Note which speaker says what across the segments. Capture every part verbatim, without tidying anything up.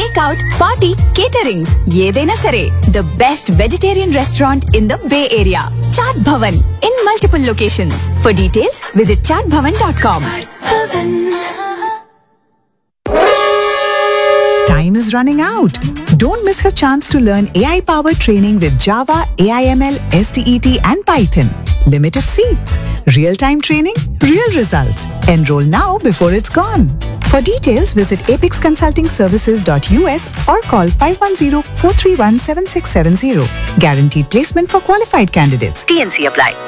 Speaker 1: takeout, party, caterings, ఏదైనా సరే. The best vegetarian restaurant in the Bay Area. Chaat Bhavan in multiple locations. For details, visit chaat bhavan dot com.
Speaker 2: Time is running out. Don't miss your chance to learn A I-powered training with Java, A I M L, S T E T and Python. Limited seats. Real-time training, real results. Enroll now before it's gone. For details, visit apix consulting services dot U S or call five one zero, four three one, seven six seven zero. Guaranteed placement for qualified candidates. T N C apply.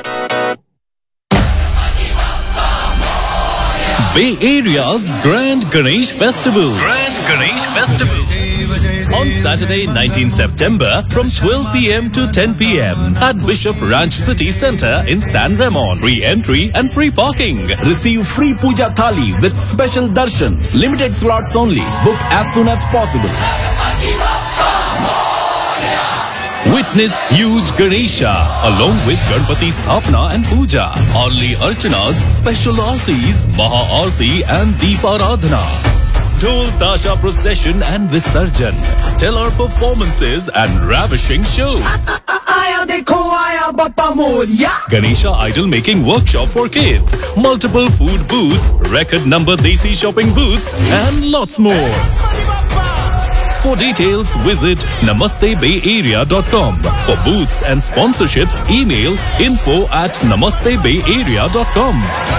Speaker 3: Bay Area's Grand Ganesh Festival. Grand Ganesh Festival. On Saturday, nineteenth September from twelve p.m. to ten p.m. at Bishop Ranch City Center in San Ramon. Free entry and free parking.
Speaker 4: Receive free puja thali with special darshan. Limited slots only. Book as soon as possible.
Speaker 3: Witness huge Ganesha along with Ganpati Sthapana and Puja. Only Archanas, special Aartis, Maha Aarti and Deeparadhana. Dhol Tasha procession and Visarjan. Stellar performances and ravishing shows. Ganesha idol making workshop for kids. Multiple food booths, record number Desi shopping booths and lots more. For details, visit namaste bay area dot com. For booths and sponsorships, email info at namaste bay area dot com.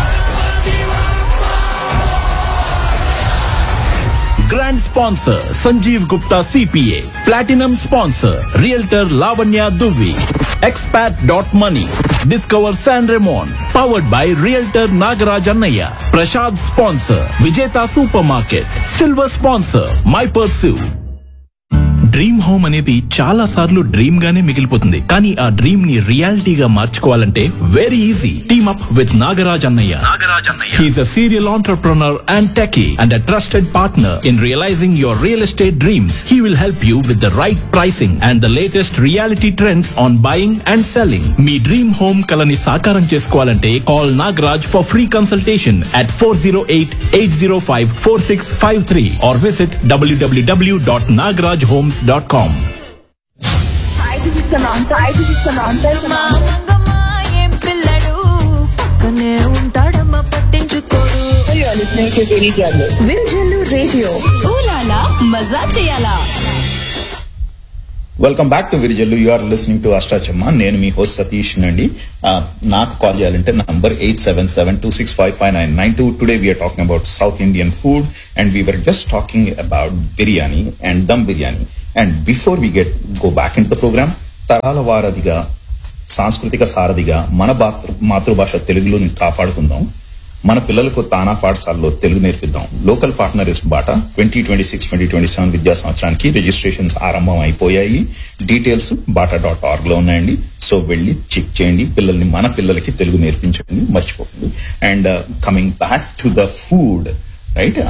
Speaker 4: Grand sponsor Sanjeev Gupta C P A. Platinum sponsor Realtor Lavanya Duvi. Expat dot money. Discover San Ramon. Powered by Realtor Nagaraj Annaya. Prashad sponsor Vijeta Supermarket. Silver sponsor My Pursue. Dream home అనేది చాలా సార్లు dream గానే మిగిలిపోతుంది, కానీ ఆ dream ని రియాలిటీగా మార్చుకోవాలంటే very easy. Team up with Nagaraj అన్నయ్య. నాగరాజ్ అన్నయ్య he's a serial entrepreneur and techie and a trusted partner in realising your real estate dreams. He will help you with the right pricing and the latest reality trends on buying and selling. Me dream home కలని సాకారం చేసుకోవాలంటే call Nagaraj for free consultation at four zero eight, eight zero five, four six five three are visit W W W dot nagaraj homes dot com.
Speaker 5: Hi, this is Samantha. Hi, this is Samantha. You are listening to Virijallu.
Speaker 1: Virijallu Radio. Oolala, maza cheyala.
Speaker 6: Welcome back to Virijallu. You are listening to Ashta Chamma. నేను మీ host Satish నండి. నాకు call చేయాలంటే number eight seven seven two six five five nine nine two. Today we are talking about south Indian food and we were just talking about biryani and dum biryani. And before we get go back in to the programme, తరాల వారధిగా సాంస్కృతిక సారథిగా మన మాతృభాష తెలుగులోని కాపాడుకుందాం. మన పిల్లలకు తానా పాఠశాలలో Telugu నేర్పిద్దాం. Local partner is Bata. Twenty twenty six twenty twenty seven విద్యా సంవత్సరానికి రిజిస్ట్రేషన్స్ ఆరంభం అయిపోయాయి. డీటెయిల్స్ బాటా డాట్ ఆర్గ్ లో ఉన్నాయండి. సో వెళ్లి చెక్ చేయండి. పిల్లల్ని మన పిల్లలకి తెలుగు నేర్పించండి, మర్చిపోకండి. And coming back to the food, right?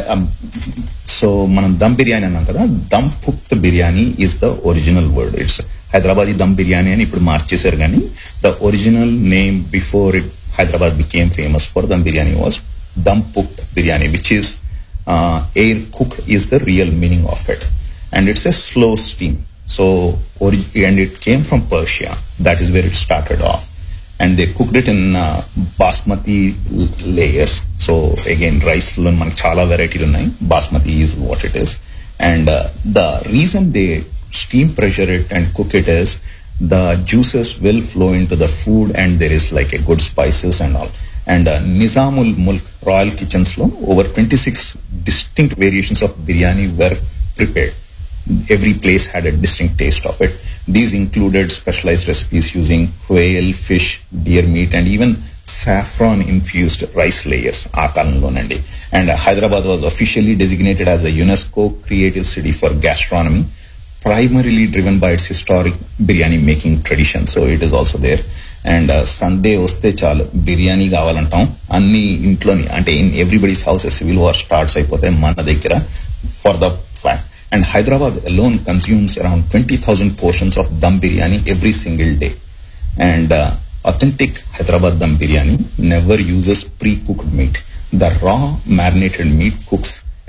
Speaker 6: So మనం దమ్ బిర్యానీ అన్నాం కదా. Dum పుక్త్ biryani is the original word. It's Hyderabadi dum biryani అని ఇప్పుడు మార్చేశారు, కానీ the original name before it Hyderabad became famous for dum biryani was dum cooked biryani, which is uh, air cooked is the real meaning of it, and it's a slow steam. So and it came from Persia. That is where it started off, and they cooked it in uh, basmati layers. So again, rice lo man chala variety unnai. Basmati is what it is, and uh, the reason they steam pressure it and cook it is the juices will flow into the food and there is like a good spices and all. And uh, Nizamul Mulk Royal Kitchens lo over twenty-six distinct variations of biryani were prepared. Every place had a distinct taste of it. These included specialized recipes using quail, fish, deer meat and even saffron infused rice layers. Akalanlonandi. And uh, Hyderabad was officially designated as a UNESCO creative city for gastronomy, primarily driven by its historic biryani making tradition. So it is also there. And uh, Sunday వస్తే చాలు బిర్యానీ కావాలంటాం. అన్ని ఇంట్లోని అంటే in everybody's houses civil war starts అయిపోతాయి మన దగ్గర for the fact. And Hyderabad alone consumes around twenty thousand portions of dum biryani every single day. And uh, authentic Hyderabad dum biryani never uses pre-cooked meat. The raw marinated meat cooks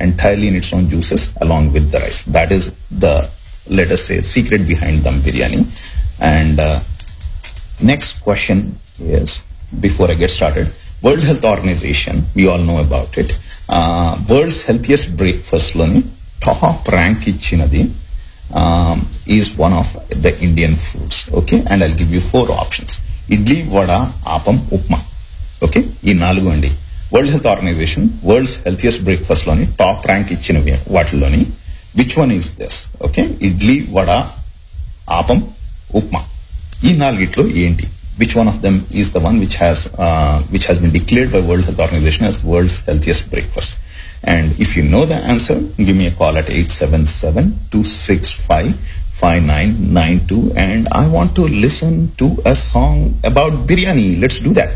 Speaker 6: entirely in its own juices along with the rice. That is the, let us say, secret behind dum biryani. And uh, next question is, before I get started, World Health Organization, we all know about it. Uh, world's healthiest breakfast loni top rank icchinadi um, is one of the Indian foods. Okay, and I'll give you four options: idli, vada, appam, upma. Okay, ee nalugu andi. World Health Organization, world's healthiest breakfast loni top rank ichinavi vaatilloni, which one is this? Okay, idli, vada, appam, upma. Ee nalugitlo enti? Which one of them is the one which has uh, which has been declared by World Health Organization as the world's healthiest breakfast? And if you know the answer, give me a call at eight seven seven, two six five, five nine nine two. And I want to listen to a song about biryani. Let's do that.